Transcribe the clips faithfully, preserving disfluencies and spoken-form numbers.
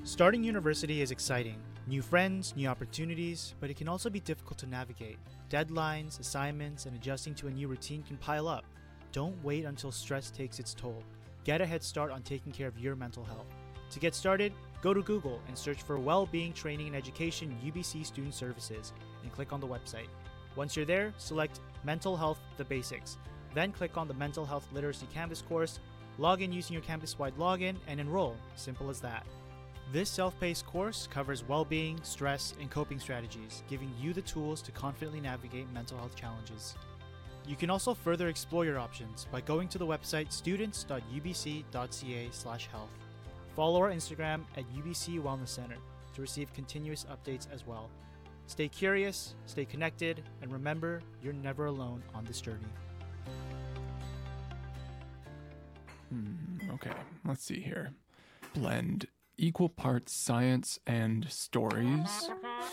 Starting university is exciting. New friends, new opportunities, but it can also be difficult to navigate. Deadlines, assignments, and adjusting to a new routine can pile up. Don't wait until stress takes its toll. Get a head start on taking care of your mental health. To get started, go to Google and search for Well-Being Training and Education U B C Student Services and click on the website. Once you're there, select Mental Health The Basics. Then click on the Mental Health Literacy Canvas course, log in using your campus-wide login, and enroll. Simple as that. This self-paced course covers well-being, stress, and coping strategies, giving you the tools to confidently navigate mental health challenges. You can also further explore your options by going to the website students dot u b c dot c a slash health. Follow our Instagram at U B C Wellness Center to receive continuous updates as well. Stay curious, stay connected, and remember, you're never alone on this journey. Hmm, okay, let's see here. Blend equal parts science and stories.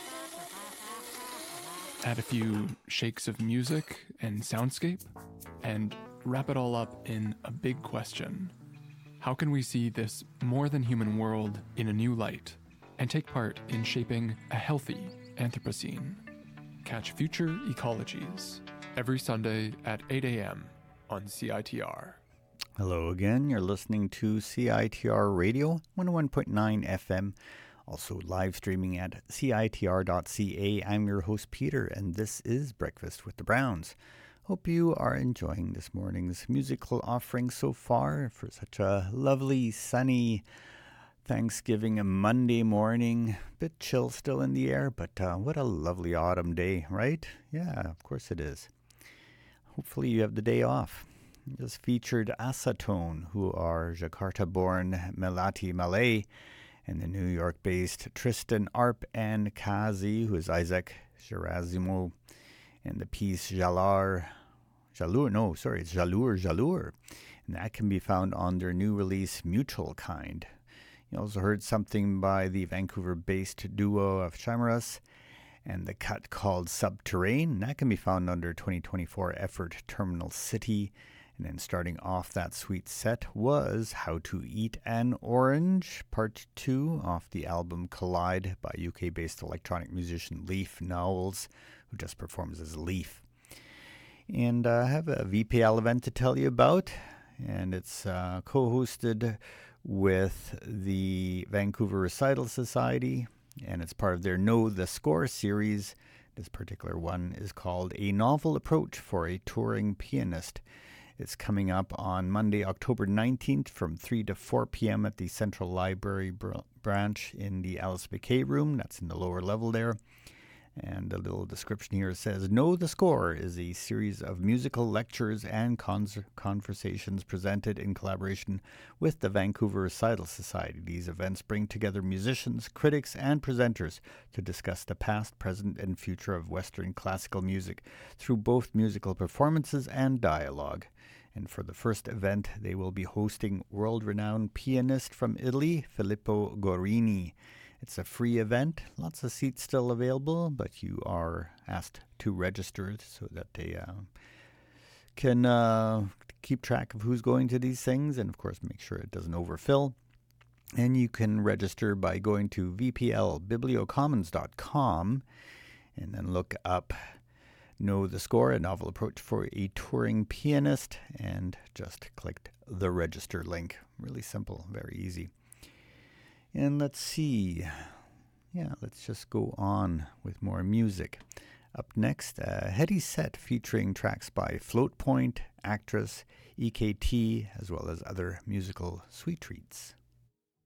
Add a few shakes of music and soundscape, and wrap it all up in a big question. How can we see this more than human world in a new light and take part in shaping a healthy Anthropocene? Catch Future Ecologies every Sunday at eight a.m. on C I T R. Hello again. You're listening to C I T R Radio, one oh one point nine F M, also live streaming at C I T R dot C A. I'm your host, Peter, and this is Breakfast with the Browns. Hope you are enjoying this morning's musical offering so far for such a lovely, sunny Thanksgiving Monday morning. Bit chill still in the air, but uh, what a lovely autumn day, right? Yeah, of course it is. Hopefully you have the day off. Just featured Acetone, who are Jakarta-born Melati Malay, and the New York-based Tristan Arp and Kazi, who is Isaac Gerazimo, and the piece Jalar, Jalur, no, sorry, it's Jalur, Jalur, and that can be found on their new release Mutual Kind. You also heard something by the Vancouver-based duo of Chimeras, and the cut called Subterrane, and that can be found under twenty twenty-four effort Terminal City. And then starting off that sweet set was How to Eat an Orange, Part two, off the album Collide by U K-based electronic musician Leaf Knowles, who just performs as Leaf. And uh, I have a V P L event to tell you about, and it's uh, co-hosted with the Vancouver Recital Society, and it's part of their Know the Score series. This particular one is called A Novel Approach for a Touring Pianist. It's coming up on Monday, October nineteenth from three to four p.m. at the Central Library br- branch in the Alice McKay room. That's in the lower level there. And a little description here says, Know the Score is a series of musical lectures and cons- conversations presented in collaboration with the Vancouver Recital Society. These events bring together musicians, critics, and presenters to discuss the past, present, and future of Western classical music through both musical performances and dialogue. And for the first event, they will be hosting world-renowned pianist from Italy, Filippo Gorini. It's a free event. Lots of seats still available, but you are asked to register so that they uh, can uh, keep track of who's going to these things, and of course make sure it doesn't overfill. And you can register by going to v p l bibliocommons dot com and then look up Know the Score, a novel approach for a touring pianist, and just click the register link. Really simple, very easy. And let's see. Yeah, let's just go on with more music. Up next, a heady set featuring tracks by Float Point, Actress, E K T, as well as other musical sweet treats.